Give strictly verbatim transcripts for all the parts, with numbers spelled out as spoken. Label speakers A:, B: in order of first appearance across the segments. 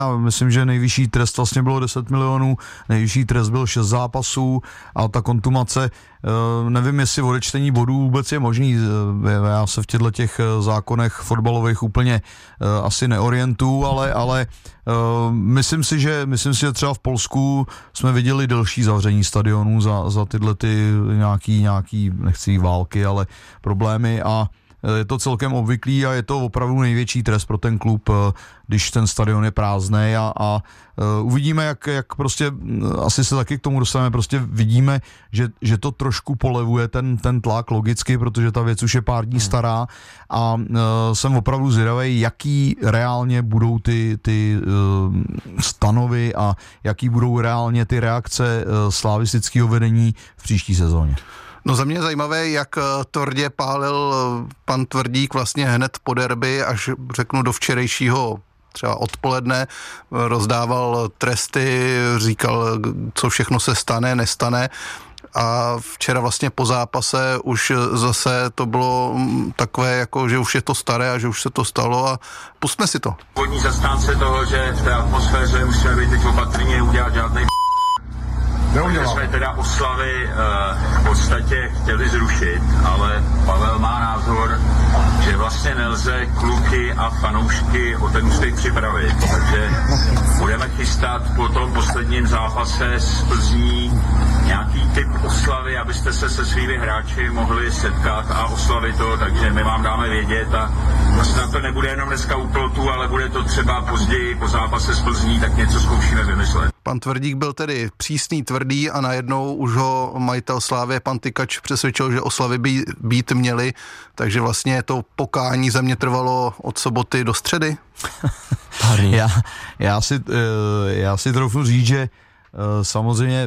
A: A myslím, že nejvyšší trest vlastně bylo deset milionů, nejvyšší trest byl šest zápasů a ta kontumace, nevím, jestli odečtení bodů vůbec je možný, já se v těchto těch zákonech fotbalových úplně asi neorientuju, ale, ale myslím si, že, myslím si, že třeba v Polsku jsme viděli delší zavření stadionů za, za tyhle ty nějaký, nějaký, nechci války, ale problémy a je to celkem obvyklý a je to opravdu největší trest pro ten klub, když ten stadion je prázdný a, a uvidíme, jak, jak prostě, asi se taky k tomu dostaneme, prostě vidíme, že, že to trošku polevuje ten, ten tlak logicky, protože ta věc už je pár dní stará a uh, jsem opravdu zvědavý, jaký reálně budou ty, ty uh, stanovy a jaký budou reálně ty reakce uh, slavistického vedení v příští sezóně.
B: No za mě je zajímavé, jak tvrdě pálil pan Tvrdík vlastně hned po derby, až řeknu do včerejšího třeba odpoledne, rozdával tresty, říkal, co všechno se stane, nestane. A včera vlastně po zápase už zase to bylo takové, jako, že už je to staré a že už se to stalo a pustme si to.
C: Původní zastánce toho, že v té atmosféře musíme být teď opatrně udělat žádnej že jsme teda oslavy uh, v podstatě chtěli zrušit, ale Pavel má názor, že vlastně nelze kluky a fanoušky o ten úspěch připravit. Takže budeme chystat po tom posledním zápase z Plzní nějaký typ oslavy, abyste se se svými hráči mohli setkat a oslavit to, takže my vám dáme vědět a snad to nebude jenom dneska u plotu, ale bude to třeba později po zápase z Plzní, tak něco zkoušíme vymyslet.
B: Pan Tvrdík byl tedy přísný, tvrdý a najednou už ho majitel Slávie, pan Tykač, přesvědčil, že oslavy by být měly, takže vlastně to pokání za mě trvalo od soboty do středy.
A: já, já, si, já si trochu říct, že samozřejmě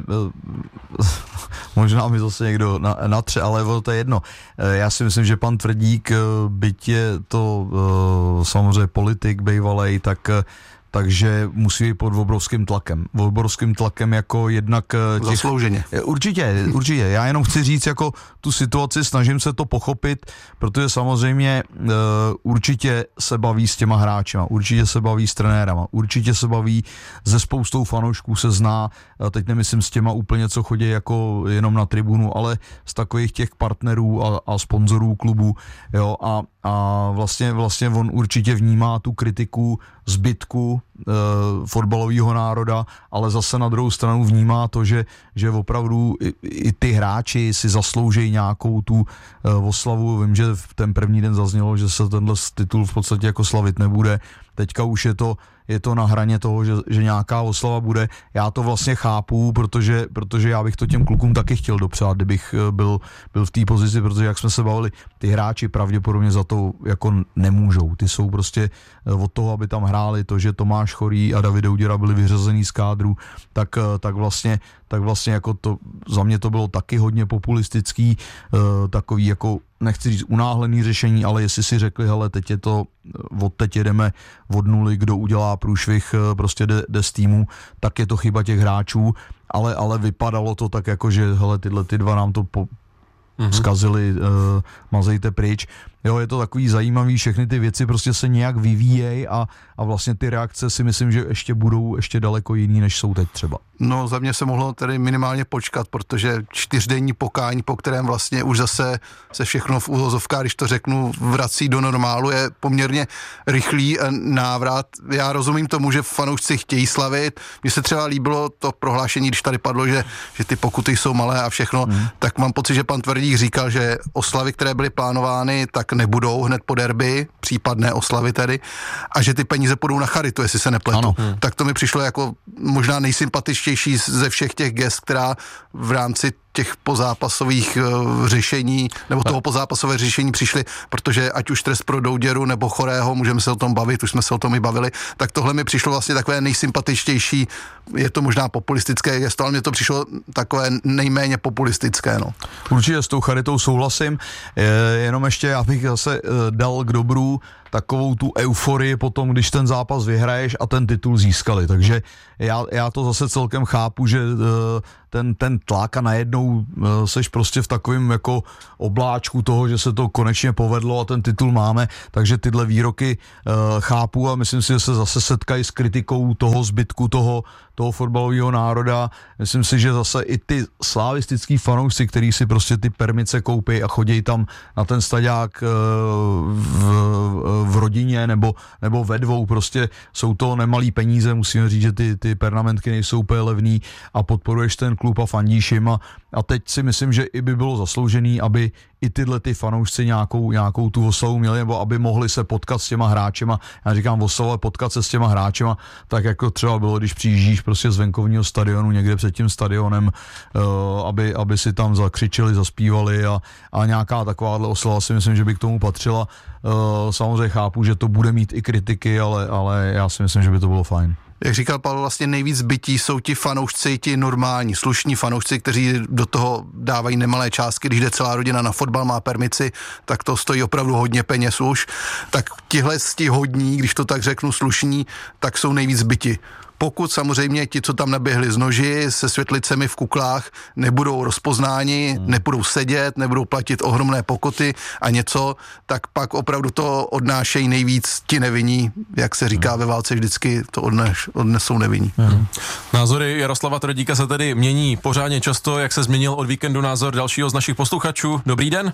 A: možná mi zase někdo natře, ale to je jedno. Já si myslím, že pan Tvrdík, byť je to samozřejmě politik bejvalej, tak takže musí být pod obrovským tlakem. Obrovským tlakem jako jednak těch...
B: Zaslouženě.
A: Určitě, určitě. Já jenom chci říct jako tu situaci, snažím se to pochopit, protože samozřejmě uh, určitě se baví s těma hráčima, určitě se baví s trenérama, určitě se baví se spoustou fanoušků, se zná, teď nemyslím s těma úplně, co chodí jako jenom na tribunu, ale z takových těch partnerů a, a sponzorů klubu, jo, a, a vlastně, vlastně on určitě vnímá tu kritiku zbytku e, fotbalového národa, ale zase na druhou stranu vnímá to, že, že opravdu i, i ty hráči si zaslouží nějakou tu e, oslavu. Vím, že v ten první den zaznělo, že se tenhle titul v podstatě jako slavit nebude. Teďka už je to, je to na hraně toho, že, že nějaká oslava bude. Já to vlastně chápu, protože, protože já bych to těm klukům taky chtěl dopřát, kdybych byl, byl v té pozici, protože jak jsme se bavili, ty hráči pravděpodobně za to jako nemůžou. Ty jsou prostě od toho, aby tam hráli, to, že Tomáš Chorý a David Douděra byli vyřazení z kádru, tak, tak vlastně tak vlastně jako to, za mě to bylo taky hodně populistický, takový jako, nechci říct unáhlený řešení, ale jestli si řekli, hele, teď je to, od teď jedeme od nuly, kdo udělá průšvih, prostě jde, jde z týmu, tak je to chyba těch hráčů, ale, ale vypadalo to tak jako, že hele, tyhle ty dva nám to po, mm-hmm. zkazili, uh, mazejte pryč. Jo, je to takový zajímavý, všechny ty věci prostě se nějak vyvíjejí a, a vlastně ty reakce si myslím, že ještě budou ještě daleko jiný, než jsou teď třeba.
B: No za mě se mohlo tedy minimálně počkat, protože čtyřdenní pokání, po kterém vlastně už zase se všechno v úvozovkách, když to řeknu, vrací do normálu, je poměrně rychlý návrat. Já rozumím tomu, že fanoušci chtějí slavit. Mně se třeba líbilo to prohlášení, když tady padlo, že, že ty pokuty jsou malé a všechno, hmm. tak mám pocit, že pan Tvrdík říkal, že oslavy, které byly plánovány, tak nebudou hned po derby, případné oslavy tedy, a že ty peníze půjdou na charitu, jestli se nepletu. Ano. Hmm. Tak to mi přišlo jako možná nejsympatičtější ze všech těch gest, která v rámci těch pozápasových uh, řešení, nebo toho pozápasové řešení přišly, protože ať už trest pro Douděru nebo Chorého, můžeme se o tom bavit, už jsme se o tom i bavili, tak tohle mi přišlo vlastně takové nejsympatičtější, je to možná populistické gesto, ale mně to přišlo takové nejméně populistické. No.
A: Určitě s tou charitou souhlasím, je, jenom ještě abych zase uh, dal k dobru, takovou tu euforii potom, když ten zápas vyhraješ a ten titul získali. Takže já, já to zase celkem chápu, že ten, ten tlak a najednou seš prostě v takovém jako obláčku toho, že se to konečně povedlo a ten titul máme, takže tyhle výroky chápu a myslím si, že se zase setkají s kritikou toho zbytku toho, toho fotbalového národa. Myslím si, že zase i ty slavistický fanoušci, který si prostě ty permice koupí a chodí tam na ten staďák v, v rodině nebo, nebo ve dvou, prostě jsou to nemalý peníze, musíme říct, že ty, ty pernamentky nejsou úplně levný a podporuješ ten klub a fandíš jim a, a teď si myslím, že i by bylo zasloužený, aby i tyhle ty fanoušci nějakou, nějakou tu oslavu měli, nebo aby mohli se potkat s těma hráčema. Já říkám oslavu, ale potkat se s těma hráčema, tak jako třeba bylo, když přijíždíš prostě z venkovního stadionu někde před tím stadionem, uh, aby, aby si tam zakřičeli, zaspívali a, a nějaká takováhle oslava si myslím, že by k tomu patřila. Uh, samozřejmě chápu, že to bude mít i kritiky, ale, ale já si myslím, že by to bylo fajn.
B: Jak říkal Pavel, vlastně nejvíc bytí jsou ti fanoušci, ti normální, slušní fanoušci, kteří do toho dávají nemalé částky, když jde celá rodina na fotbal, má permici, tak to stojí opravdu hodně peněz už. Tak tihle ti hodní, když to tak řeknu slušní, tak jsou nejvíc byti. Pokud samozřejmě ti, co tam naběhli z noži se světlicemi v kuklách, nebudou rozpoznáni, hmm. nebudou sedět, nebudou platit ohromné pokuty a něco, tak pak opravdu to odnášejí nejvíc ti nevinní, jak se říká hmm. ve válce vždycky, to odneš, odnesou nevinní.
D: Hmm. Názory Jaroslava Tvrdíka se tedy mění pořádně často, jak se změnil od víkendu názor dalšího z našich posluchačů. Dobrý den.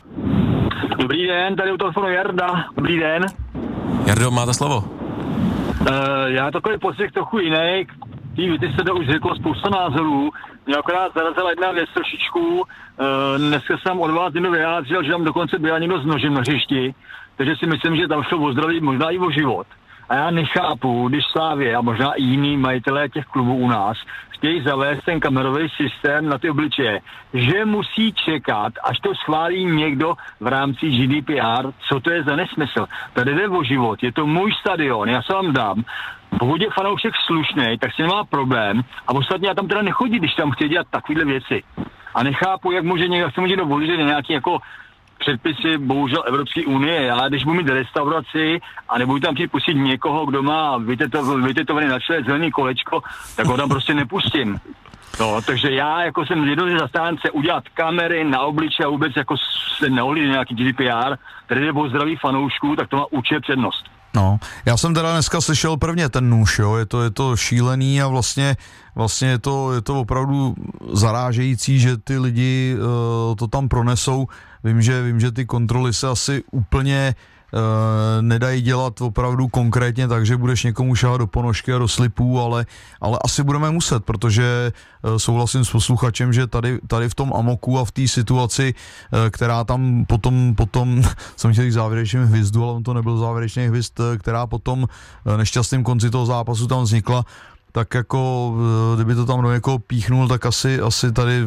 E: Dobrý den, tady u telefonu Jarda. Dobrý den.
D: Jardo, máte slovo.
E: Uh, já takový pocit trochu jiný. Ty, ty se to už řeklo spousta názorů. Mě akorát zarazila jedna věc trošičku. Uh, dneska jsem od vás jednou vyjádřil, že tam dokonce byl někdo s nožem na hřišti. Takže si myslím, že tam šlo o zdraví, možná i o život. A já nechápu, když Slávě a možná i jiní majitelé těch klubů u nás chtějí zavést ten kamerový systém na ty obličeje, že musí čekat, až to schválí někdo v rámci G D P R, co to je za nesmysl. Tady jde o život, je to můj stadion, já se vám dám. Pokud je fanoušek slušnej, tak si nemá problém a ostatně já tam teda nechodí, když tam chtějí dělat takovýhle věci. A nechápu, jak může někdo, chce může dovolit, že nějaký jako předpisy, bohužel Evropské unie. Já když budu mít restauraci a nebudu tam chtít pustit někoho, kdo má vytetovaný na čele zelený kolečko, tak ho tam prostě nepustím. No, takže já jako jsem jednoduše zastánce udělat kamery na obličeji a vůbec jako se neohlídne nějaký G D P R, který je o zdraví fanoušků, tak to má určitě přednost.
A: No, já jsem teda dneska slyšel prvně ten nůž, jo, je to, je to šílený a vlastně, vlastně je to, je to opravdu zarážející, že ty lidi uh, to tam pronesou. Vím, že, vím, že ty kontroly se asi úplně uh, nedají dělat opravdu konkrétně, takže budeš někomu šahat do ponožky a do slipů, ale, ale asi budeme muset, protože uh, souhlasím s posluchačem, že tady, tady v tom amoku a v té situaci, uh, která tam potom, potom jsem chtěl říct závěrečným hvizdu, ale on to nebyl závěrečný hvizd, která potom uh, nešťastným konci toho zápasu tam vznikla, tak jako, kdyby to tam do někoho píchnul, tak asi, asi tady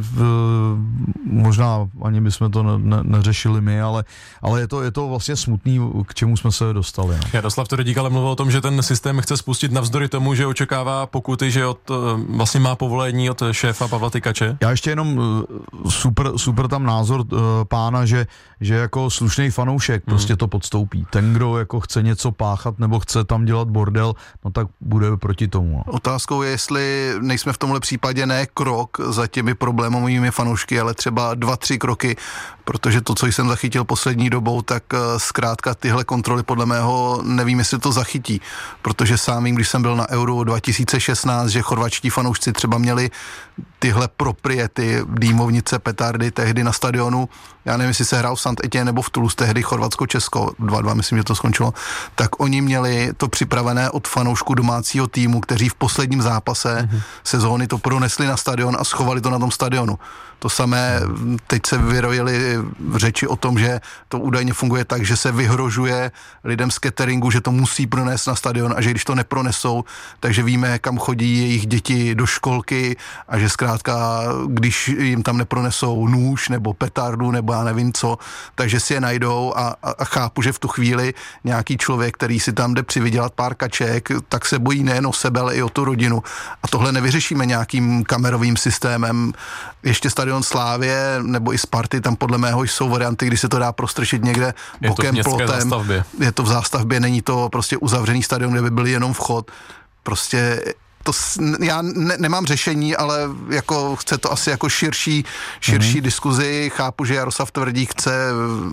A: možná ani bychom to ne, ne, neřešili my, ale, ale je, to, je to vlastně smutný, k čemu jsme se dostali. No.
D: Jaroslav Tvrdík ale mluvil o tom, že ten systém chce spustit navzdory tomu, že očekává pokuty, že od, vlastně má povolení od šéfa Pavla Tykače.
A: Já ještě jenom super, super tam názor pána, že, že jako slušný fanoušek hmm. prostě to podstoupí. Ten, kdo jako chce něco páchat nebo chce tam dělat bordel, no tak bude proti tomu.
B: Otázkou je, jestli nejsme v tomhle případě ne krok za těmi problémovými fanoušky, ale třeba dva, tři kroky, protože to, co jsem zachytil poslední dobou, tak zkrátka tyhle kontroly podle mého nevím, jestli to zachytí, protože sám vím, když jsem byl na Euro dva tisíce šestnáct, že chorvačtí fanoušci třeba měli tyhle propriety, dýmovnice, petardy tehdy na stadionu, já nevím, jestli se hrál v Saint-Étienne nebo v Toulouse, tehdy Chorvatsko-Česko, dva dva, myslím, že to skončilo, tak oni měli to připravené od fanoušků domácího týmu, kteří v posledním zápase mm-hmm. sezóny to pronesli na stadion a schovali to na tom stadionu. To samé, teď se vyrojily řeči o tom, že to údajně funguje tak, že se vyhrožuje lidem z cateringu, že to musí pronést na stadion a že když to nepronesou, takže víme, kam chodí jejich děti do školky a že zkrátka zkrátka, když jim tam nepronesou nůž nebo petardu nebo já nevím co, takže si je najdou a, a, a chápu, že v tu chvíli nějaký člověk, který si tam jde přivydělat pár kaček, tak se bojí nejen o sebe, ale i o tu rodinu. A tohle nevyřešíme nějakým kamerovým systémem. Ještě stadion Slávie nebo i Sparty, tam podle mého jsou varianty, kdy se to dá prostrčit někde bokem, plotem.
D: Zástavbě.
B: Je to v zástavbě, není to prostě uzavřený stadion, kde by byl jenom vchod. Prostě to, já ne, nemám řešení, ale jako chce to asi jako širší, širší mm-hmm. diskuzi. Chápu, že Jaroslav Tvrdík chce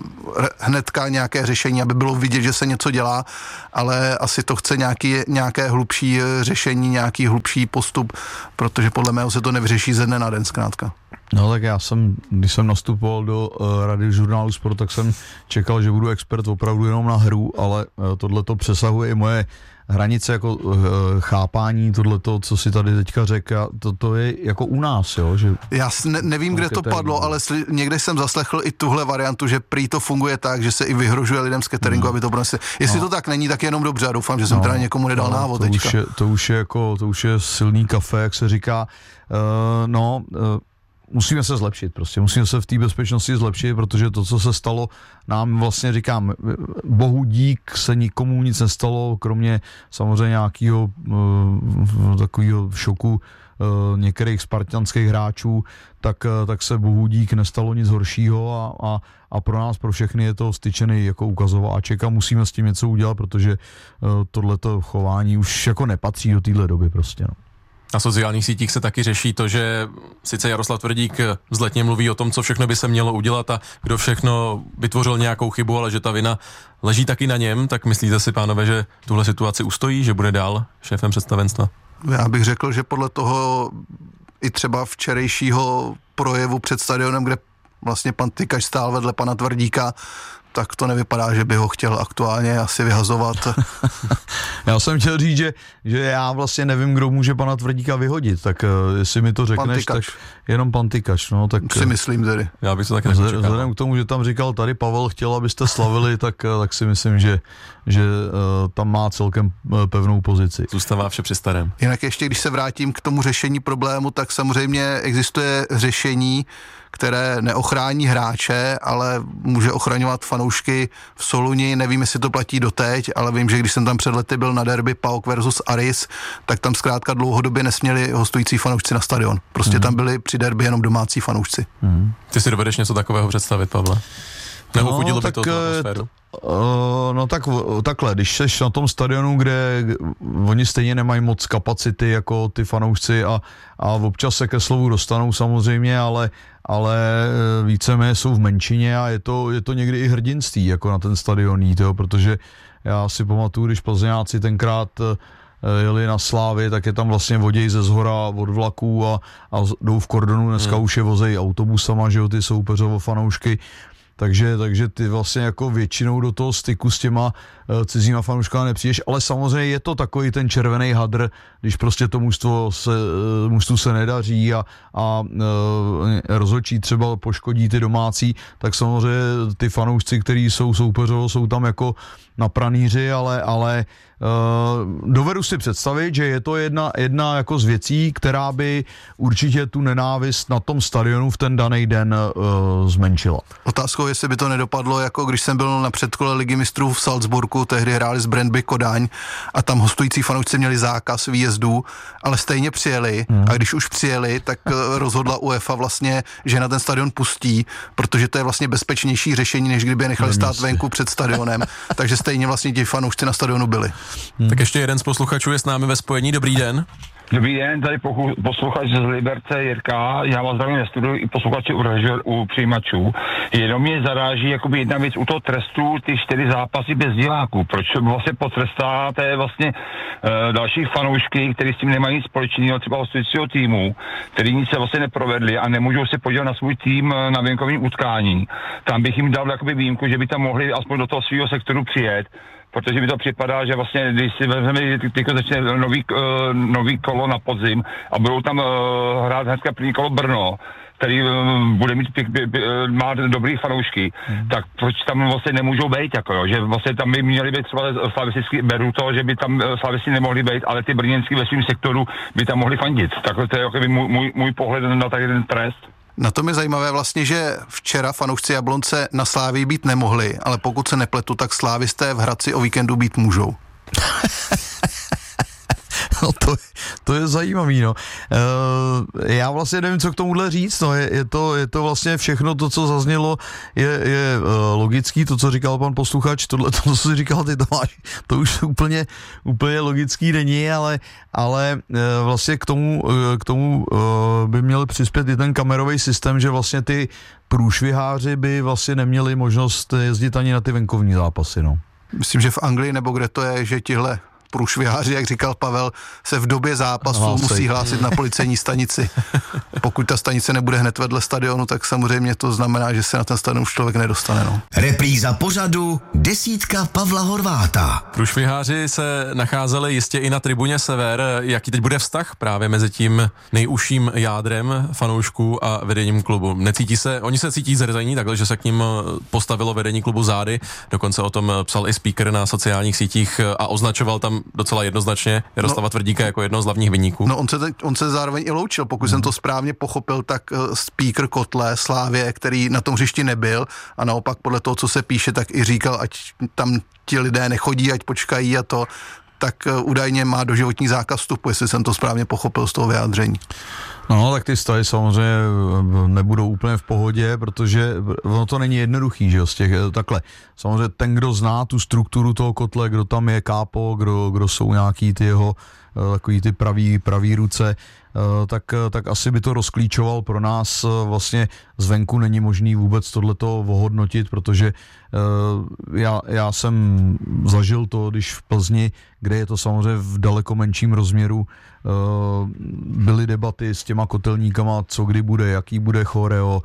B: hnedka nějaké řešení, aby bylo vidět, že se něco dělá, ale asi to chce nějaký, nějaké hlubší řešení, nějaký hlubší postup, protože podle mého se to nevyřeší ze dne na den zkrátka.
A: No tak já jsem, když jsem nastupoval do uh, Radiožurnálu Sport, tak jsem čekal, že budu expert opravdu jenom na hru, ale uh, tohle to přesahuje i moje hranice jako uh, chápání, tohleto, co si tady teďka řekl, to, to je jako u nás, jo? Že
B: já ne, nevím, kde to padlo, ale sli, někde jsem zaslechl i tuhle variantu, že prý to funguje tak, že se i vyhrožuje lidem z cateringu, hmm. aby to pronesli. Jestli no. to tak není, tak jenom dobře, a doufám, že jsem no. teda někomu nedal no, návod
A: to
B: teďka.
A: Už je, to, už je jako, to už je silný kafe, jak se říká. Uh, no, uh, musíme se zlepšit prostě, musíme se v té bezpečnosti zlepšit, protože to, co se stalo, nám vlastně říkám, bohu dík se nikomu nic nestalo, kromě samozřejmě nějakého uh, takového šoku uh, některých spartanských hráčů, tak, uh, tak se bohu dík nestalo nic horšího a, a, a pro nás, pro všechny je to styčený jako ukazováček a musíme s tím něco udělat, protože uh, tohleto chování už jako nepatří do téhle doby prostě, no.
D: Na sociálních sítích se taky řeší to, že sice Jaroslav Tvrdík vzletně mluví o tom, co všechno by se mělo udělat a kdo všechno vytvořil nějakou chybu, ale že ta vina leží taky na něm, tak myslíte si, pánové, že tuhle situaci ustojí, že bude dál šéfem představenstva?
B: Já bych řekl, že podle toho i třeba včerejšího projevu před stadionem, kde vlastně pan Tykač stál vedle pana Tvrdíka, tak to nevypadá, že by ho chtěl aktuálně asi vyhazovat.
A: Já jsem chtěl říct, že, že já vlastně nevím, kdo může pana Tvrdíka vyhodit, tak uh, jestli mi to řekneš, tak jenom pan Tykač, no tak...
B: Si myslím tedy.
D: Já bych to taky nečekal.
A: Vzhledem k tomu, že tam říkal, tady Pavel chtěl, abyste slavili, tak, tak si myslím, že, že uh, tam má celkem uh, pevnou pozici.
D: Zůstává vše při starém.
B: Jinak ještě, když se vrátím k tomu řešení problému, tak samozřejmě existuje řešení, které neochrání hráče, ale může ochraňovat fanoušky v Soluni. Nevím, jestli to platí doteď, ale vím, že když jsem tam před lety byl na derby PAOK versus Aris, tak tam zkrátka dlouhodobě nesměli hostující fanoušci na stadion. Prostě mm. tam byli při derby jenom domácí fanoušci.
D: Mm. Ty si dovedeš něco takového představit, Pavle? Nebo
A: no,
D: chudilo
A: tak,
D: by to tu atmosféru?
A: Uh, no tak takhle, když seš na tom stadionu, kde oni stejně nemají moc kapacity jako ty fanoušci a, a občas se ke slovu dostanou samozřejmě, ale, ale víceméně jsou v menšině a je to, je to někdy i hrdinství jako na ten stadion jít, jo, protože já si pamatuju, když Plzeňáci tenkrát jeli na Slávy, tak je tam vlastně voděj ze zhora od vlaků a, a jdou v kordonu, dneska hmm. už je vozejí autobusama, že jo, ty soupeřovo fanoušky. Takže, takže ty vlastně jako většinou do toho styku s těma uh, cizíma fanouškama nepřijdeš, ale samozřejmě je to takový ten červený hadr, když prostě to mužstvo se, uh, mužstvu se nedaří a, a uh, rozhodčí třeba poškodí ty domácí, tak samozřejmě ty fanoušci, kteří jsou soupeřovo, jsou tam jako na pranýři, ale, ale uh, dovedu si představit, že je to jedna, jedna jako z věcí, která by určitě tu nenávist na tom stadionu v ten daný den uh, zmenšila.
B: Otázkou, jestli by to nedopadlo, jako když jsem byl na předkole Ligy mistrů v Salzburgu, tehdy hráli s Brøndby Kodaň a tam hostující fanoušci měli zákaz výjezdů, ale stejně přijeli hmm. a když už přijeli, tak rozhodla UEFA vlastně, že na ten stadion pustí, protože to je vlastně bezpečnější řešení, než kdyby je nechali stát venku před stadionem, takže stejně vlastně ti fanoušci na stadionu byli.
D: Hmm. Tak ještě jeden z posluchačů je s námi ve spojení. Dobrý den.
F: Dobrý den, tady posluchač z Liberce Jirka, já vás zdravím ve studiu i posluchači u, režor, u přijímačů. Jenom mě zaráží jakoby jedna věc u toho trestu, ty čtyři zápasy bez diváků. Proč vlastně potrestáte vlastně uh, další fanoušky, kteří s tím nemají nic společného, třeba hostujícího týmu, který nic se vlastně neprovedli a nemůžou se podívat na svůj tým na venkovním utkání. Tam bych jim dal jakoby výjimku, že by tam mohli aspoň do toho svého sektoru přijet, protože mi to připadá, že vlastně, když si vezmeme, teďko začne nový, uh, nový kolo na podzim a budou tam uh, hrát hnedka první kolo Brno, který um, bude mít, pěk, pěk, pěk, má dobrý fanoušky, hmm. tak proč tam vlastně nemůžou být, jako jo, že vlastně tam by měli být třeba slavistický, beru to, že by tam slavisti nemohli být, ale ty brněnský ve svém sektoru by tam mohli fandit. Takhle to je jako můj, můj, můj pohled na tady ten trest.
B: Na tom je zajímavé vlastně, že včera fanoušci Jablonce na Slávii být nemohli, ale pokud se nepletu, tak slávisté v Hradci o víkendu být můžou.
A: No to, to je zajímavý, no. E, já vlastně nevím, co k tomuhle říct, no. Je, je, to, je to vlastně všechno to, co zaznělo, je, je e, logický, to, co říkal pan posluchač, tohle, to, co jsi říkal ty, Tomáš, to už úplně, úplně logický není, ale, ale e, vlastně k tomu, e, k tomu e, by měl přispět i ten kamerový systém, že vlastně ty průšviháři by vlastně neměli možnost jezdit ani na ty venkovní zápasy, no.
B: Myslím, že v Anglii nebo kde to je, že tihle průšviháři, jak říkal Pavel, se v době zápasu Hlásej. musí hlásit na policejní stanici. Pokud ta stanice nebude hned vedle stadionu, tak samozřejmě to znamená, že se na ten stadion už člověk nedostane. No.
G: Repríza pořadu Desítka Pavla Horváta.
D: Průšviháři se nacházeli jistě i na tribuně Sever. Jaký teď bude vztah právě mezi tím nejužším jádrem fanoušků a vedením klubu? Necítí se, oni se cítí zrzení takhle, že se k ním postavilo vedení klubu zády. Dokonce o tom psal i speaker na sociálních sítích a označoval tam docela jednoznačně Jaroslava no, Tvrdíka jako jedno z hlavních viníků.
B: No on se, on se zároveň i loučil, pokud hmm. jsem to správně pochopil, tak uh, speaker Kotle Slávě, který na tom hřišti nebyl a naopak podle toho, co se píše, tak i říkal, ať tam ti lidé nechodí, ať počkají a to, tak uh, údajně má doživotní zákaz vstupu, jestli jsem to správně pochopil z toho vyjádření.
A: No, tak ty stavy samozřejmě nebudou úplně v pohodě, protože ono to není jednoduchý, že jo, z těch, takhle. Samozřejmě ten, kdo zná tu strukturu toho kotle, kdo tam je kápo, kdo, kdo jsou nějaký ty jeho takový ty pravý, pravý ruce, tak, tak asi by to rozklíčoval pro nás. Vlastně zvenku není možný vůbec tohleto ohodnotit, protože já, já jsem zažil to, když v Plzni, kde je to samozřejmě v daleko menším rozměru, byly debaty s těma kotelníkama, co kdy bude, jaký bude choreo,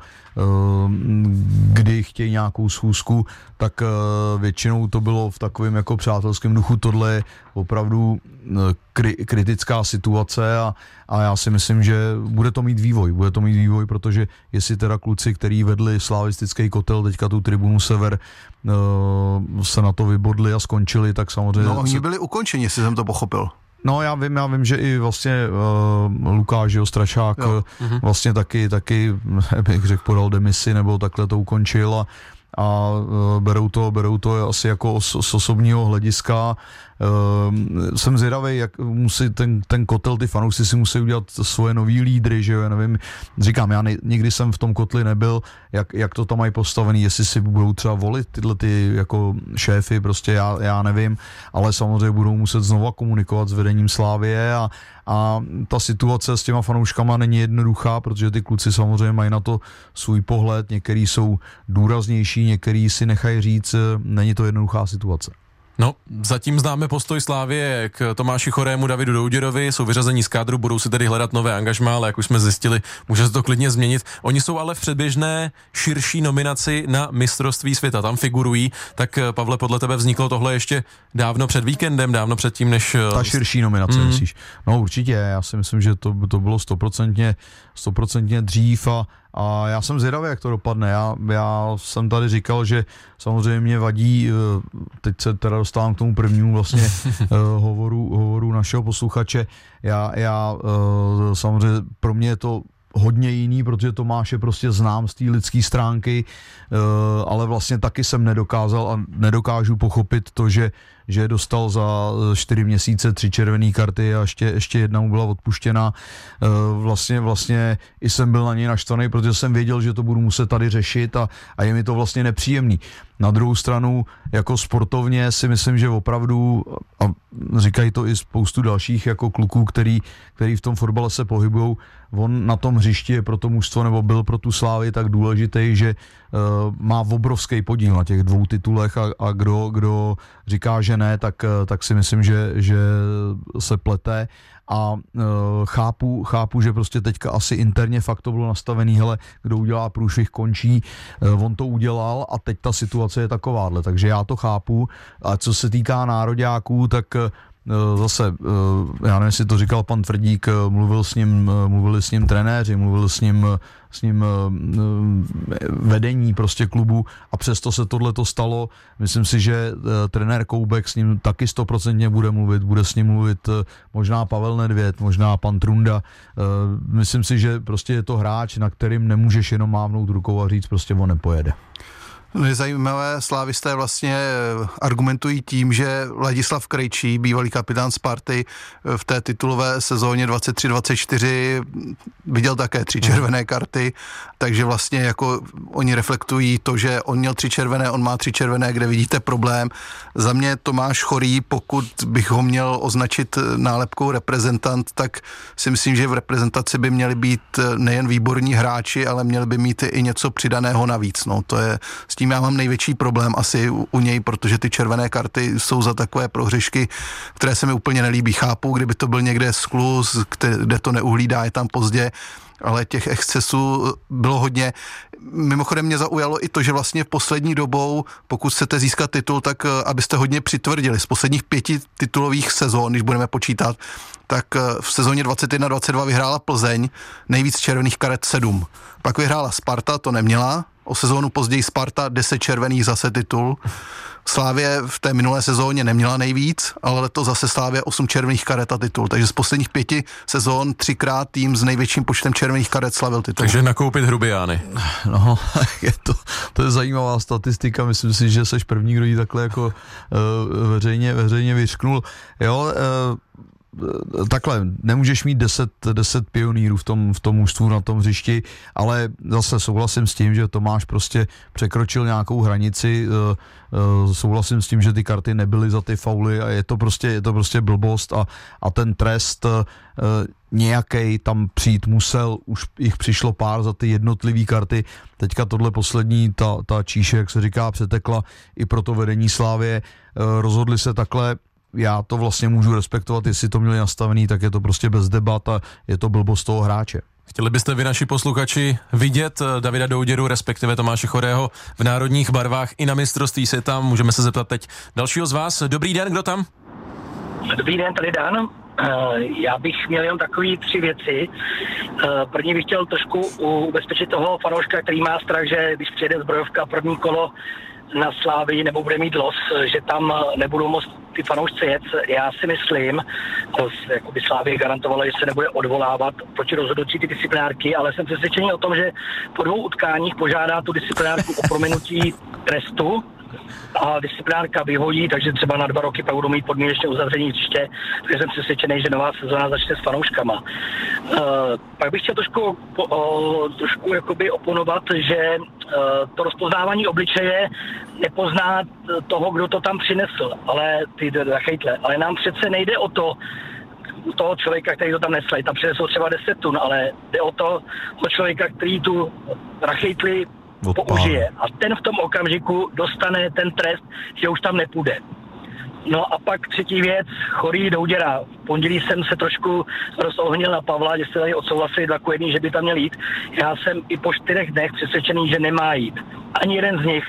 A: kdy chtějí nějakou schůzku, tak většinou to bylo v takovém jako přátelském duchu. Tohle je opravdu kri- kritická situace a, a já si myslím, že bude to mít vývoj, bude to mít vývoj, protože jestli teda kluci, který vedli slavistický kotel, teďka tu tribunu Sever, se na to vybodli a skončili, tak samozřejmě...
B: No oni
A: se...
B: byli ukončeni, jestli jsem to pochopil.
A: No já vím, já vím, že i vlastně uh, Lukáš Ostračák uh, vlastně taky, taky, bych řekl, podal demisi nebo takhle to ukončil a, a uh, berou to, berou to asi jako os, z osobního hlediska. Uh, jsem zvědavý, jak musí ten, ten kotel, ty fanoušci si musí udělat svoje nový lídry, že jo, já nevím, říkám, já ne, nikdy jsem v tom kotli nebyl, jak, jak to tam mají postavený, jestli si budou třeba volit tyhle ty jako šéfy, prostě já, já nevím, ale samozřejmě budou muset znova komunikovat s vedením Slávie a, a ta situace s těma fanouškama není jednoduchá, protože ty kluci samozřejmě mají na to svůj pohled, některý jsou důraznější, některý si nechají říct, není to jednoduchá situace.
D: No, zatím známe postoj Slávie k Tomáši Chorému, Davidu Douděrovi, jsou vyřazení z kádru, budou si tedy hledat nové angažmá, ale jak už jsme zjistili, může se to klidně změnit. Oni jsou ale v předběžné širší nominaci na mistrovství světa, tam figurují, tak Pavle, podle tebe vzniklo tohle ještě dávno před víkendem, dávno před tím, než...
A: Ta širší nominace, mm. myslíš? No určitě, já si myslím, že to, to bylo stoprocentně, stoprocentně dřív a A já jsem zvědavý, jak to dopadne. Já, já jsem tady říkal, že samozřejmě mě vadí, teď se teda dostávám k tomu prvnímu vlastně hovoru, hovoru našeho posluchače. Já, já samozřejmě pro mě je to hodně jiný, protože Tomáše prostě znám z té lidské stránky, ale vlastně taky jsem nedokázal a nedokážu pochopit to, že že dostal za čtyři měsíce tři červené karty a ještě, ještě jedna mu byla odpuštěna. Vlastně, vlastně i jsem byl na něj naštvaný, protože jsem věděl, že to budu muset tady řešit a, a je mi to vlastně nepříjemný. Na druhou stranu, jako sportovně si myslím, že opravdu, a říkají to i spoustu dalších jako kluků, který, který v tom fotbale se pohybujou, on na tom hřišti je pro to mužstvo nebo byl pro tu Slávy tak důležitý, že uh, má obrovský podíl na těch dvou titulech a, a kdo, kdo říká, že ne, tak, tak si myslím, že, že se plete. A uh, chápu, chápu, že prostě teďka asi interně fakt to bylo nastavený, hele, kdo udělá průšvih, končí, uh, on to udělal a teď ta situace je takováhle, takže já to chápu. A co se týká nároďáků, tak uh, zase, já nevím, jestli to říkal pan Tvrdík, mluvil s ním, mluvili s ním trenéři, mluvil s ním, s ním vedení prostě klubu a přesto se tohleto stalo. Myslím si, že trenér Koubek s ním taky stoprocentně bude mluvit, bude s ním mluvit možná Pavel Nedvěd, možná pan Trunda. Myslím si, že prostě je to hráč, na kterým nemůžeš jenom mávnout rukou a říct, prostě on nepojede.
B: Je zajímavé, slávisté vlastně argumentují tím, že Ladislav Krejčí, bývalý kapitán Sparty, v té titulové sezóně dvacet tři dvacet čtyři viděl také tři červené karty, takže vlastně jako oni reflektují to, že on měl tři červené, on má tři červené, kde vidíte problém. Za mě Tomáš Chorý, pokud bych ho měl označit nálepkou reprezentant, tak si myslím, že v reprezentaci by měli být nejen výborní hráči, ale měli by mít i něco přidaného navíc. No, to je, s tím já mám největší problém asi u, u něj, protože ty červené karty jsou za takové prohřešky, které se mi úplně nelíbí. Chápu, kdyby to byl někde skluz, kde to neuhlídá, je tam pozdě, ale těch excesů bylo hodně. Mimochodem mě zaujalo i to, že vlastně v poslední dobou, pokud chcete získat titul, tak abyste hodně přitvrdili. Z posledních pěti titulových sezón, když budeme počítat, tak v sezóně dvacet jedna dvacet dva vyhrála Plzeň, nejvíc červených karet sedm. Pak vyhrála Sparta, to neměla, o sezónu později Sparta, deset červených, zase titul. Slavie v té minulé sezóně neměla nejvíc, ale letos zase Slavie osm červených karet a titul. Takže z posledních pěti sezón třikrát tým s největším počtem červených karet slavil titul.
D: Takže nakoupit Hrubiány.
A: No, je to, to je zajímavá statistika. Myslím si, že seš první, kdo jí takhle jako uh, veřejně, veřejně vyřknul. Jo, uh, takhle, nemůžeš mít deset, deset pionýrů v tom, v tom mužstvu na tom hřišti, ale zase souhlasím s tím, že Tomáš prostě překročil nějakou hranici, souhlasím s tím, že ty karty nebyly za ty fauly a je to prostě, je to prostě blbost a, a ten trest nějakej tam přijít musel, už jich přišlo pár za ty jednotlivé karty, teďka tohle poslední, ta, ta číše, jak se říká, přetekla i pro to vedení Slávie, rozhodli se takhle. Já to vlastně můžu respektovat, jestli to měli nastavený, tak je to prostě bez debat a je to blbost toho hráče.
D: Chtěli byste vy, naši posluchači, vidět Davida Douděru, respektive Tomáše Chorého v národních barvách i na mistrovství světa? Můžeme se zeptat teď dalšího z vás. Dobrý den, kdo tam?
H: Dobrý den, tady Dan. Já bych měl jenom takové tři věci. První bych chtěl trošku ubezpečit toho fanouška, který má strach, že když přijede zbrojovka první kolo na Slávii nebo bude mít los, že tam nebudou moc ty fanoušci jet. Já si myslím, jako by Slávii garantovalo, že se nebude odvolávat proti rozhodnutí ty disciplinárky, ale jsem přesvědčený o tom, že po dvou utkáních požádá tu disciplinárku o prominutí trestu a disciplinárka vyhodí, takže třeba na dva roky pak budou mít podmínečné uzavření hřiště, takže jsem přesvědčený, že nová sezóna začne s fanouškama. Uh, pak bych chtěl trošku, uh, trošku jakoby oponovat, že uh, to rozpoznávání obličeje nepozná toho, kdo to tam přinesl, ale ty rachejtle, ale nám přece nejde o to, toho člověka, který to tam nesl, tam přinesl třeba deset tun, ale jde o toho člověka, který tu rachejtli použije. A ten v tom okamžiku dostane ten trest, že už tam nepůjde. No a pak třetí věc, Chorý Douděra. V pondělí jsem se trošku rozohnil na Pavla, že se tady odsouhlasili dva ku jedný, že by tam měl jít. Já jsem i po čtyřech dnech přesvědčený, že nemá jít. Ani jeden z nich.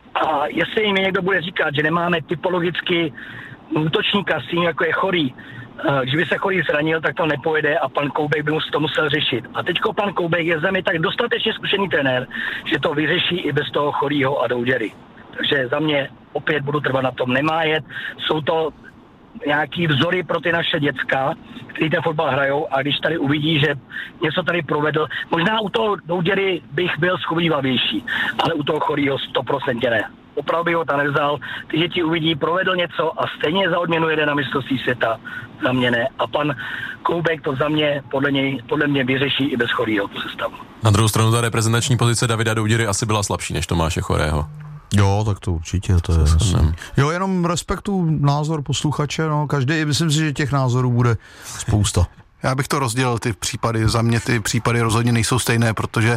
H: A jestli mi někdo bude říkat, že nemáme typologicky útočníka s tím, jako je Chorý, když by se Chorý zranil, tak to nepojede a pan Koubek by to musel řešit. A teďko pan Koubek je za mě tak dostatečně zkušený trenér, že to vyřeší i bez toho Chorýho a Douděry. Takže za mě opět budu trvat na tom, nemá jet. Jsou to nějaký vzory pro ty naše děcka, který ten fotbal hrajou a když tady uvidí, že něco tady provedl, možná u toho Douděry bych byl schovývavější, ale u toho Chorýho sto procent ne. Opravdu by ho tam nevzal, ty děti uvidí, provedl něco a stejně za odměnu jede na mistrovství světa, za mě ne. A pan Koubek to za mě, podle něj, podle mě vyřeší i bez Chorýho tu sestavu.
D: Na druhou stranu ta reprezentační pozice Davida Douděry asi byla slabší než Tomáše Chorého.
A: Jo, tak to určitě, to je jasný. Jo, jenom respektu názor posluchače, no, každý, myslím si, že těch názorů bude spousta.
B: Já bych to rozdělil, ty případy, za mě ty případy rozhodně nejsou stejné, protože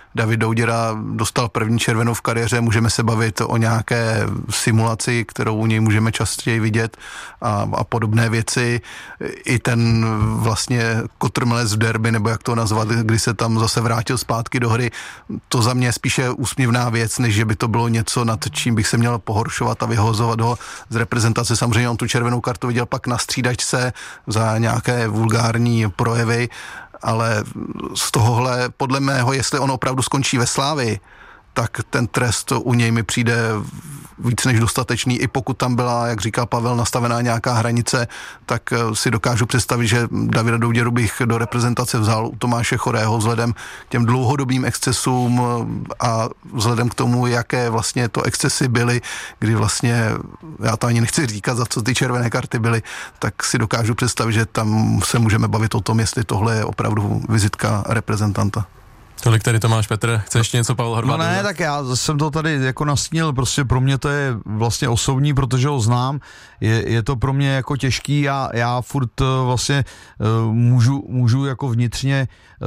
B: David Douděra dostal první červenou v kariéře, můžeme se bavit o nějaké simulaci, kterou u něj můžeme častěji vidět a, a podobné věci. I ten vlastně kotrmelec v derby, nebo jak to nazvat, kdy se tam zase vrátil zpátky do hry, to za mě je spíše úsměvná věc, než že by to bylo něco, nad čím bych se měl pohoršovat a vyhozovat ho z reprezentace. Samozřejmě on tu červenou kartu viděl pak na střídačce za nějaké vulgární projevy, ale z tohohle, podle mého, jestli on opravdu skončí ve Slávii, tak ten trest u něj mi přijde víc než dostatečný. I pokud tam byla, jak říká Pavel, nastavená nějaká hranice, tak si dokážu představit, že Davida Douděru bych do reprezentace vzal u Tomáše Chorého vzhledem k těm dlouhodobým excesům a vzhledem k tomu, jaké vlastně to excesy byly, kdy vlastně, já to ani nechci říkat, za co ty červené karty byly, tak si dokážu představit, že tam se můžeme bavit o tom, jestli tohle je opravdu vizitka reprezentanta.
D: Tolik tady Tomáš Petr, chce ještě něco Pavel Horváth?
A: No ne, tak já jsem to tady jako nastínil, prostě pro mě to je vlastně osobní, protože ho znám, je, je to pro mě jako těžký a já furt vlastně uh, můžu, můžu jako vnitřně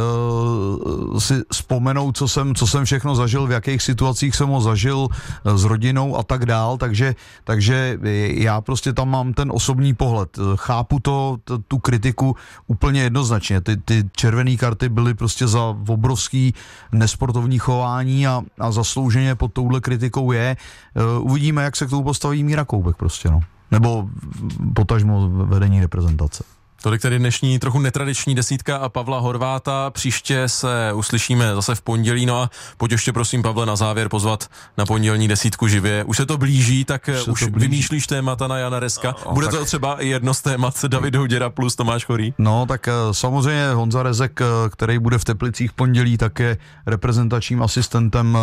A: uh, si vzpomenout, co jsem, co jsem všechno zažil, v jakých situacích jsem ho zažil uh, s rodinou a tak dál, takže, takže já prostě tam mám ten osobní pohled. Chápu to, t, tu kritiku úplně jednoznačně. Ty, ty červené karty byly prostě za obrovský nesportovní chování a, a zaslouženě pod touhle kritikou je. Uh, uvidíme, jak se k tomu postaví Míra Koubek prostě, no. Nebo potažmo vedení reprezentace.
D: Tolik tedy dnešní trochu netradiční desítka a Pavla Horváta. Příště se uslyšíme zase v pondělí. No a pojď ještě prosím, Pavle, na závěr pozvat na pondělní desítku živě. Už se to blíží, tak už, už blíží. Vymýšlíš témata na Jana Reska. No, bude tak to třeba i jedno z témat David Douděra plus Tomáš Chorý? No tak samozřejmě Honza Rezek, který bude v Teplicích v pondělí, tak je reprezentačním asistentem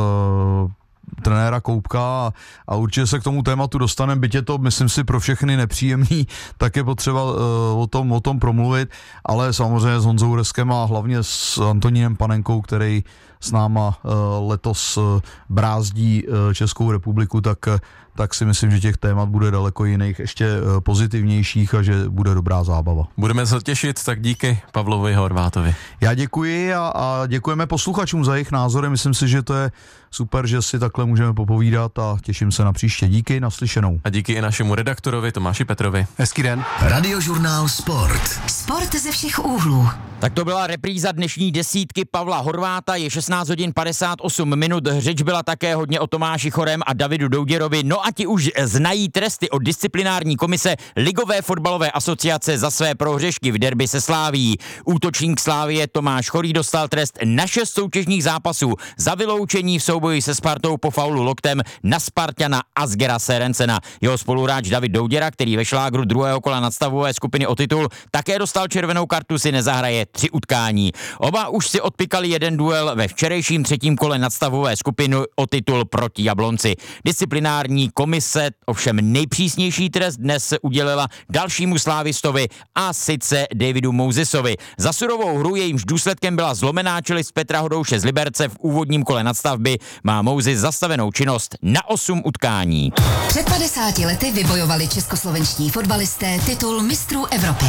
D: uh, trenéra Koubka a, a určitě se k tomu tématu dostaneme, byť je to, myslím si, pro všechny nepříjemný, tak je potřeba uh, o tom, o tom promluvit, ale samozřejmě s Honzou Reskem a hlavně s Antonínem Panenkou, který s náma uh, letos uh, brázdí uh, Českou republiku, tak, uh, tak si myslím, že těch témat bude daleko jiných, ještě uh, pozitivnějších a že bude dobrá zábava. Budeme se těšit, tak díky Pavlovi Horvátovi. Já děkuji a, a děkujeme posluchačům za jejich názory, myslím si, že to je super, že si takhle můžeme popovídat a těším se na příště. Díky, naslyšenou. A díky i našemu redaktorovi Tomáši Petrovi. Hezký den.
G: Radiožurnál Sport.
I: Sport ze všech úhlů.
J: Tak to byla repríza dnešní desítky Pavla Horváta, je šestnáct hodin padesát osm minut, řeč byla také hodně o Tomáši Chorém a Davidu Douděrovi, no a ti už znají tresty od disciplinární komise Ligové fotbalové asociace za své prohřešky v derby se Slávií. Útočník Slávie Tomáš Chorý dostal trest na šest soutěžních zápasů za vyloučení v souboji se Spartou po faulu loktem na Spartana Asgera Serencena. Jeho spoluhráč David Douděra, který ve šlágru druhého kola nadstavové skupiny o titul také dostal červenou kartu, si nezahraje tři utkání. Oba už si odpikali jeden duel ve včerejším třetím kole nadstavové skupiny o titul proti Jablonci. Disciplinární komise ovšem nejpřísnější trest dnes udělila dalšímu slávistovi a sice Davidu Mosesovi. Za surovou hru, jejímž důsledkem byla zlomená čelist Petra Hodouše z Liberce v úvodním kole nadstavby, má Moses zastavenou činnost na osm utkání.
I: Před padesáti lety vybojovali českoslovenští fotbalisté titul mistrů Evropy.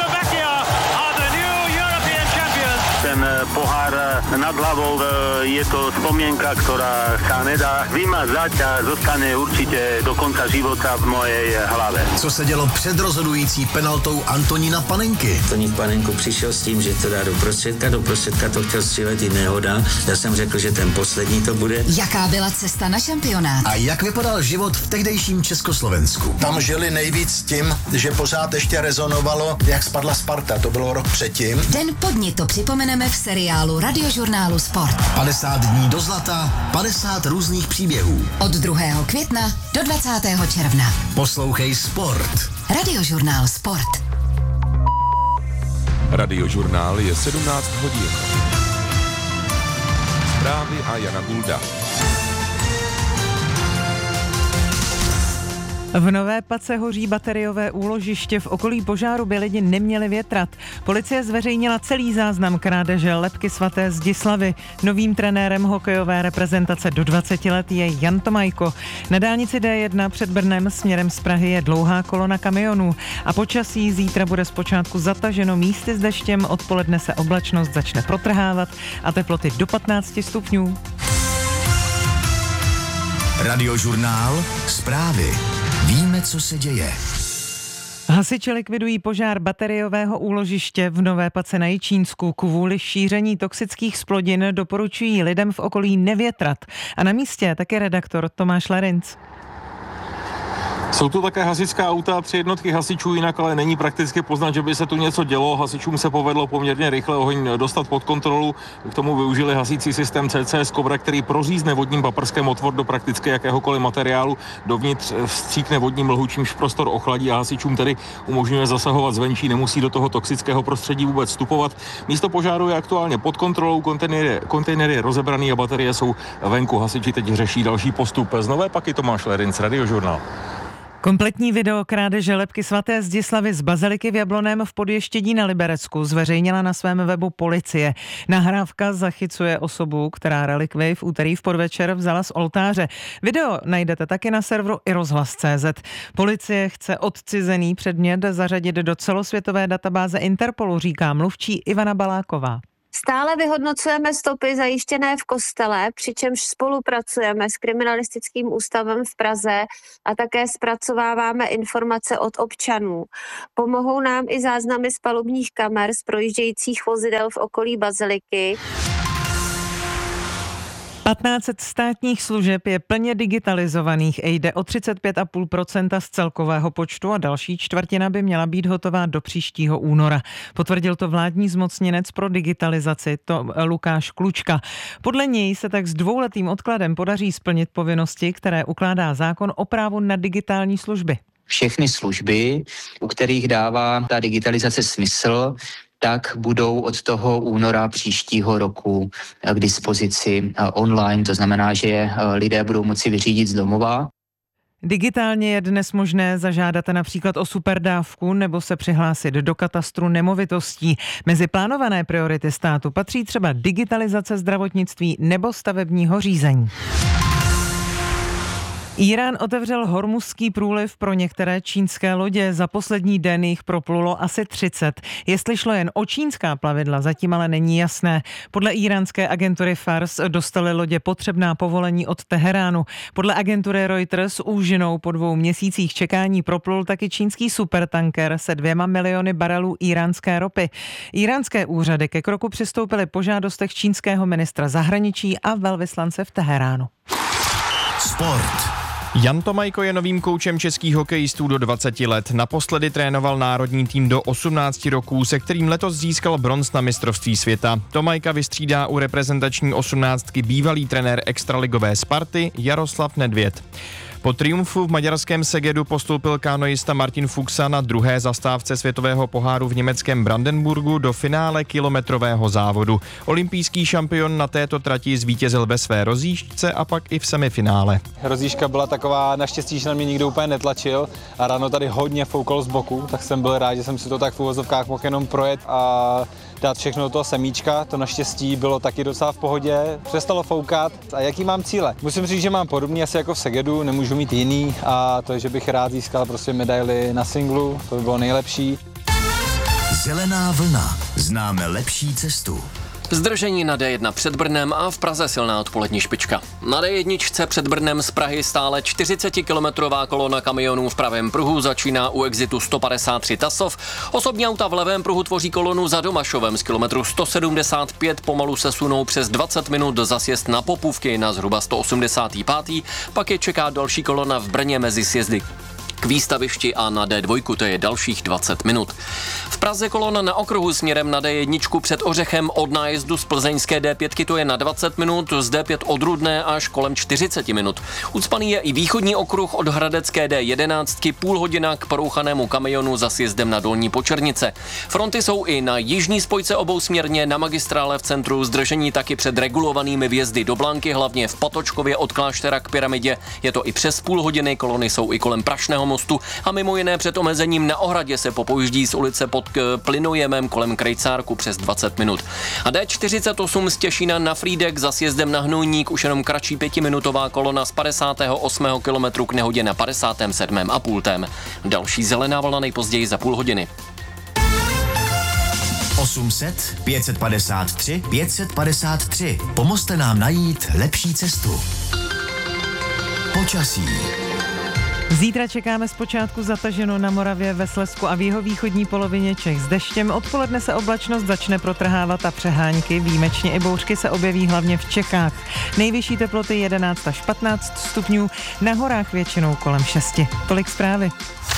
E: Ten pohár nad hlavou je to spomienka, ktorá sa nedá vymazať a zostane určite do konca života v mojej hlave.
G: Co se dělo před rozhodující penaltou Antonína Panenky?
K: Antonín Panenku přišel s tím, že to dá do prostředka, do prostředka to chtěl střílet i nehoda. Já jsem řekl, že ten poslední to bude.
I: Jaká byla cesta na šampionát?
G: A jak vypadal život v tehdejším Československu?
L: Tam žili nejvíc tím, že pořád ještě rezonovalo, jak spadla Sparta, to bylo rok předtím.
I: Den pod ní to připomeneme v seriálu Radiožurnálu Sport.
G: padesát dní do zlata, padesát různých příběhů.
I: Od druhého května do dvacátého června.
G: Poslouchej Sport.
I: Radiožurnál Sport.
M: Radiožurnál je sedmnáct hodin. Zprávy a Jana Gulda.
N: V Nové Pace hoří bateriové úložiště. V okolí požáru by lidi neměli větrat. Policie zveřejnila celý záznam krádeže lebky svaté Zdislavy. Novým trenérem hokejové reprezentace do dvaceti let je Jan Tomajko. Na dálnici D jedna před Brnem směrem z Prahy je dlouhá kolona kamionů. A počasí zítra bude zpočátku zataženo místy s deštěm, odpoledne se oblačnost začne protrhávat a teploty do patnácti stupňů.
G: Radiožurnál, zprávy. Víme, co se děje.
N: Hasiči likvidují požár bateriového úložiště v Nové Pace na Jičínsku. Kvůli šíření toxických splodin doporučují lidem v okolí nevětrat. A na místě taky redaktor Tomáš Larinc.
O: Jsou tu také hasičská auta, tři jednotky hasičů, jinak ale není prakticky poznat, že by se tu něco dělo. Hasičům se povedlo poměrně rychle oheň dostat pod kontrolu. K tomu využili hasící systém C C S Cobra, který prořízne vodním paprskem otvor do prakticky jakéhokoliv materiálu. Dovnitř vstříkne vodní mlhu, čímž prostor ochladí a hasičům tedy umožňuje zasahovat zvenčí, nemusí do toho toxického prostředí vůbec vstupovat. Místo požáru je aktuálně pod kontrolou, kontejner, kontejner je rozebraný a baterie jsou venku. Hasiči teď řeší další postup. Z Nové Paky Tomáš Lerinc, Radiožurnál.
N: Kompletní video krádeže lebky svaté Zdislavy z baziliky v Jabloném v Podještědí na Liberecku zveřejnila na svém webu policie. Nahrávka zachycuje osobu, která relikvii v úterý v podvečer vzala z oltáře. Video najdete taky na serveru i rozhlas tečka cé zet. Policie chce odcizený předmět zařadit do celosvětové databáze Interpolu, říká mluvčí Ivana Baláková.
P: Stále vyhodnocujeme stopy zajištěné v kostele, přičemž spolupracujeme s kriminalistickým ústavem v Praze a také zpracováváme informace od občanů. Pomohou nám i záznamy z palubních kamer z projíždějících vozidel v okolí baziliky.
N: patnáct set státních služeb je plně digitalizovaných a jde o třicet pět celá pět procenta z celkového počtu a další čtvrtina by měla být hotová do příštího února. Potvrdil to vládní zmocněnec pro digitalizaci, to Lukáš Klučka. Podle něj se tak s dvouletým odkladem podaří splnit povinnosti, které ukládá zákon o právu na digitální služby.
Q: Všechny služby, u kterých dává ta digitalizace smysl, tak budou od toho února příštího roku k dispozici online. To znamená, že lidé budou moci vyřídit z domova.
N: Digitálně je dnes možné zažádat například o superdávku nebo se přihlásit do katastru nemovitostí. Mezi plánované priority státu patří třeba digitalizace zdravotnictví nebo stavebního řízení. Irán otevřel Hormuzský průliv pro některé čínské lodě. Za poslední den jich proplulo asi třicet. Jestli šlo jen o čínská plavidla, zatím ale není jasné. Podle íránské agentury Fars dostaly lodě potřebná povolení od Teheránu. Podle agentury Reuters úžinou po dvou měsících čekání proplul taky čínský supertanker se dvěma miliony barelů íránské ropy. Íránské úřady ke kroku přistoupily po žádostech čínského ministra zahraničí a velvyslance v Teheránu.
G: Sport.
R: Jan Tomajko je novým koučem českých hokejistů do dvaceti let. Naposledy trénoval národní tým do osmnácti roků, se kterým letos získal bronz na mistrovství světa. Tomajka vystřídá u reprezentační osmnáctky bývalý trenér extraligové Sparty Jaroslav Nedvěd. Po triumfu v maďarském Segedu postoupil kanoista Martin Fuchsa na druhé zastávce světového poháru v německém Brandenburgu do finále kilometrového závodu. Olympijský šampion na této trati zvítězil ve své rozjížďce a pak i v semifinále.
S: Rozjížďka byla taková, naštěstí, že na mě nikdo úplně netlačil a ráno tady hodně foukal z boku, tak jsem byl rád, že jsem si to tak v uvozovkách mohl jenom projet a dát všechno do toho semíčka. To naštěstí bylo taky docela v pohodě, přestalo foukat. A jaký mám cíle? Musím říct, že mám podobný asi jako v Segedu, nemůžu mít jiný a to je, že bych rád získal prostě medaili na singlu, to by bylo nejlepší.
G: Zelená vlna. Známe lepší cestu.
T: Zdržení na D jedna před Brnem a v Praze silná odpolední špička. Na D jedna před Brnem z Prahy stále čtyřicetikilometrová kolona kamionů v pravém pruhu začíná u exitu sto padesát tři Tasov. Osobní auta v levém pruhu tvoří kolonu za Domašovem z kilometru sto sedmdesát pět, pomalu se sunou přes dvacet minut za sjezd na Popůvky na zhruba sto osmdesát pět. Pak je čeká další kolona v Brně mezi sjezdy k výstavišti a na D dva, to je dalších dvacet minut. V Praze kolona na okruhu směrem na D jedna před Ořechem od nájezdu z plzeňské D pět, to je na dvacet minut, z D pět od Rudné až kolem čtyřicet minut. Ucpaný je i východní okruh od hradecké D jedenáct, půl hodina k porouchanému kamionu za sjezdem na Dolní Počernice. Fronty jsou i na jižní spojce obousměrně, na magistrále v centru, zdržení taky před regulovanými vjezdy do Blanky, hlavně v Potočkově od kláštera k pyramidě. Je to i přes půl hodiny, kolony jsou i kolem Prašného mostu a mimo jiné před omezením na Ohradě se popojíždí z ulice pod Plynojemem kolem Krejcárku přes dvacet minut. A D čtyřicet osm z Těšína na Frýdek za sjezdem na Hnojník už jenom kratší pětiminutová kolona z padesátého osmého kilometru k nehodě na padesátém sedmém a pultém. Další zelená vlna nejpozději za půl hodiny.
G: osm set, pět set padesát tři, pět set padesát tři. Pomozte nám najít lepší cestu. Počasí.
N: Zítra čekáme zpočátku zataženo na Moravě, ve Slezsku a v jihovýchodní polovině Čech s deštěm. Odpoledne se oblačnost začne protrhávat a přehánky, výjimečně i bouřky se objeví hlavně v Čechách. Nejvyšší teploty jedenáct až patnáct stupňů, na horách většinou kolem šesti. Tolik zprávy.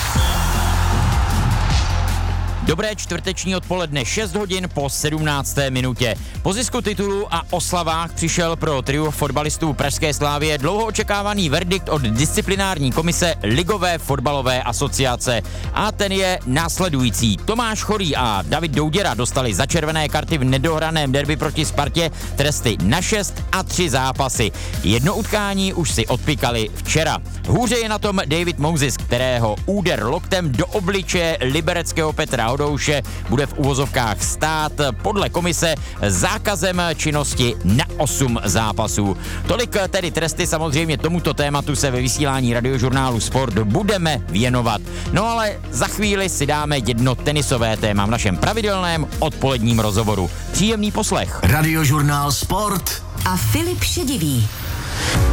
J: Dobré čtvrteční odpoledne, šest hodin po sedmnácté minutě. Po zisku titulu a oslavách přišel pro trio fotbalistů Pražské Slávie dlouho očekávaný verdikt od disciplinární komise Ligové fotbalové asociace. A ten je následující. Tomáš Chorý a David Douděra dostali za červené karty v nedohraném derby proti Spartě tresty na šest a tři zápasy. Jedno utkání už si odpikali včera. Hůře je na tom David Moses, kterého úder loktem do obličeje libereckého Petra Hodouše bude v uvozovkách stát podle komise zákazem činnosti na osm zápasů. Tolik tedy tresty, samozřejmě tomuto tématu se ve vysílání Radiožurnálu Sport budeme věnovat. No ale za chvíli si dáme jedno tenisové téma v našem pravidelném odpoledním rozhovoru. Příjemný poslech.
G: Radiožurnál Sport
I: a Filip Šedivý.